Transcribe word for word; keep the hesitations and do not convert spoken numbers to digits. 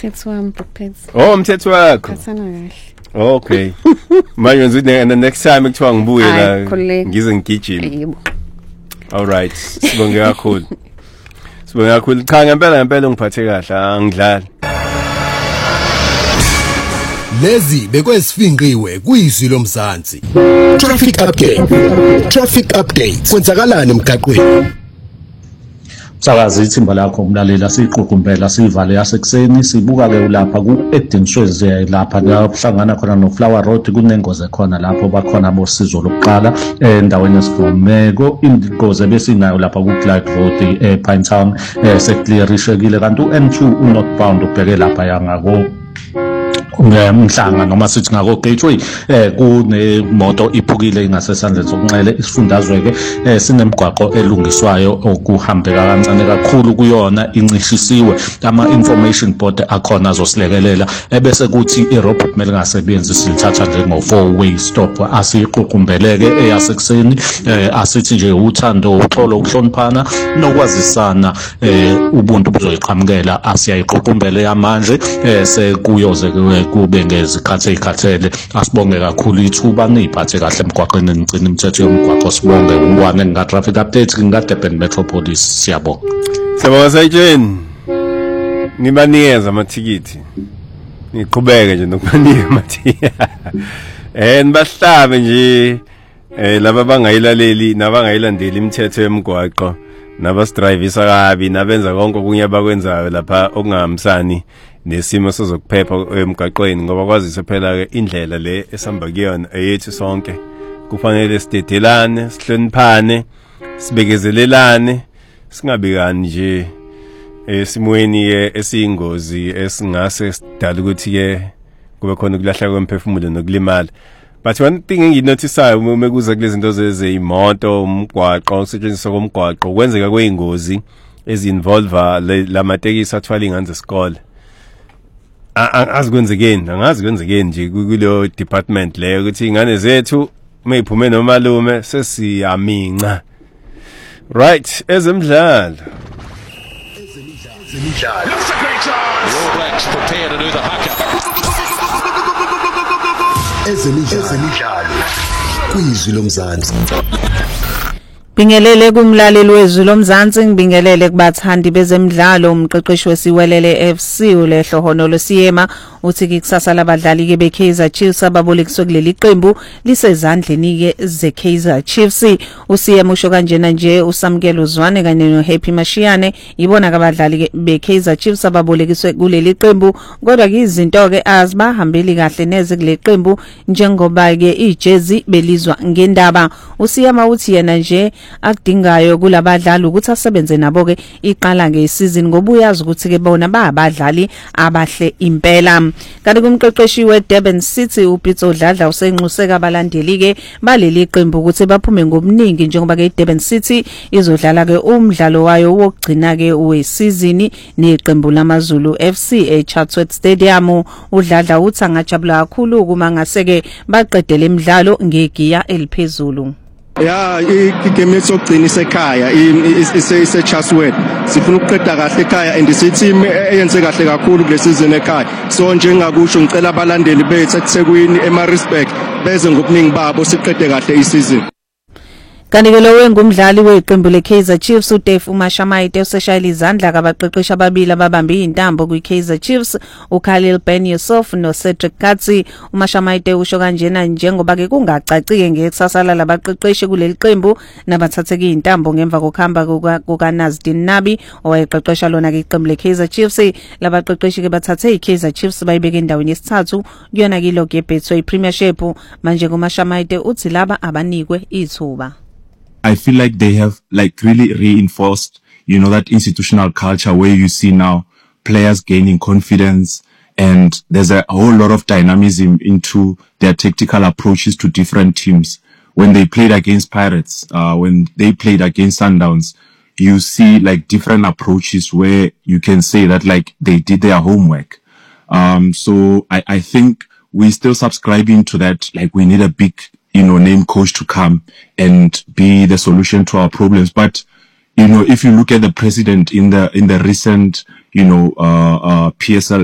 umthetho wami Pets. Oh umthetho wakho. Kathana kahle. Okay. Manje ngizothi the next time kuthiwa ngibuye la ngize ngigijime. Yebo. All right. Sibonge kakhulu. Sibonge kakhulu. Cha ngempela ngempela ngiphathe kahle angidlali. Lezi bekwesifinqiwe kuyizwi lomzansi. Traffic update. Traffic update. Kwenzakalani emgaqweni? Sakazi ithimba lakho umlalela siqhuqumbela sivale yasekuseni sibuka ke lapha ku Edensweze lapha la kuhlangana khona no Flower Road kunengozi khona lapho bakhona bosizo lokuqala endaweni yesigomeko ingozi bese inayo lapha ku Clyde Road e Pinetown seclearishekile kanti u N two u northbound ubheke lapha yangako umhlanga noma sithi ngako gateway eh kunemoto iphukile ingasesandleni sokunxele isifundazwe ke sinemgwaqo elungiswayo okuhambeka kancane kakhulu kuyona incishisiwe ama information board akhona azosilekelela ebese kuthi iRobot kumele ngasebenzi silithatha njengo four way stop asiqhuqumbeleke eyasekuseni asithi nje uthando uxolo ukuhloniphana nokwazisana ubuntu buzoyiqhamukela asiyayiqhuqumbele yamanje sekuyoze kube ngezikhathi ezikhathele asibonge kakhulu ithuba niphathe kahle emgwaqweni nigcina imithetho yomgwaqo sibonge uwane nga traffic update ngaDurban Metropolis siyabonga siyabonga sayitsheni nibanikeza amathikithi niqhubeke nje nokubanika amathiki eh nibahlabe nje eh laba bangayilaleli nabangayilandeli imithetho yomgwaqo nabasdrivisa kabi nabenza konke okunye abakwenzayo lapha okungahambisani nesimo sozokuphepha emgaqweni ngoba kwazise phela ke indlela le esihamba kuyona eyethu sonke kufanele sidedelane sihloniphane sibekezelelane singabikani nje esimweni esiyingozi esingase sidala ukuthi ke kube khona ukulahla kwemphefumulo nokulimala. But one thing enginotisayo uma kuza kulezi zinto zezimoto umgwaqo usetshenziswa komgwaqo kwenzeka kweingozi ezinvolva lamatekisi athwala ingane zesikole. Angazi kwenzekeni angazi kwenzekeni nje kuleyo department leyo ukuthi ingane zethu mayiphume nomalume sesiyaminca. Right, ezemidlalo. Ezemidlalo. All Blacks prepare to do the haka. Ezemidlalo. Kuyizwi lomzansi. Bingelele kumlaleli wezwi lomzansi ngibingelele kubathandi bezemidlalo umqeqeshi wesiwelele F C ulehlohono losiyema uthi kikusasa labadlali ke beKaizer Chiefs ababolekiswe kuleli qembu lisezandleni ke zeKaizer Chiefs usiyema usho kanjena nje usamkelo uzwane kanye no Happy Mashiyane ibona kabadlali ke beKaizer Chiefs ababolekiswe kuleli qembu kodwa ke izinto ke azibahambeli kahle neze kule qembu njengoba ke ijezi belizwa ngendaba usiyema uthi yena nje akudingayo kulabadlali ukuthi asebenze nabo ke iqala ngesizini ngoba uyazi ukuthi ke bona bayabadlali abahle impela kanti kumqeqeshi weDurban City uPitso Dladla usenxuseka abalandeli ke baleli qembu ukuthi baphume ngomningi njengoba ke iDurban City izodlala ke umdlalo wayo wokugcina ke wesizini neqembu lamaZulu F C eChatsworth Stadium uDladla uthi angajabula kakhulu kuma ngase ke baqedele imidlalo ngegiya eliphezulu. Yeah, igame sokugcina isekhaya ise Chatsworth sifuna ukuqeda kahle ekhaya and team eyenze kahle kakhulu kule season ekhaya so njengakusho ngicela abalandeli bethu eThekwini eMaritzburg beze ngobuningi babo siqede kahle isizini. Kanti ke lo wengumdlali weqembu leKaizer Chiefs uDave Umashamaite useshayila izandla kabaqeqeshi ababili ababambe intambo kwiKaizer Chiefs uKhalil Ben Yusuf noCedric Katsi Umashamaite usho kanjena njengoba ke kungacacike ngekusasa labaqeqeshi kuleli qembu nabathatheke intambo ngemva kokuhamba kukaNazdin Nabi owayeqeqesha lona ke iqembu leKaizer Chiefs labaqeqeshi ke bathathe iKaizer Chiefs bayibeke endaweni yesithathu kuyona ke lo Betway Premiership manje kuMashamaite uthi laba abanikwe ithuba. I feel like they have like really reinforced, you know, that institutional culture where you see now players gaining confidence and there's a whole lot of dynamism into their tactical approaches to different teams. When they played against Pirates, uh, when they played against Sundowns, you see like different approaches where you can say that like they did their homework. Um, so I, I think we're still subscribing to that. Like we need a big, you know, name coach to come and be the solution to our problems. But, you know, if you look at the president in the, in the recent, you know, uh, uh, P S L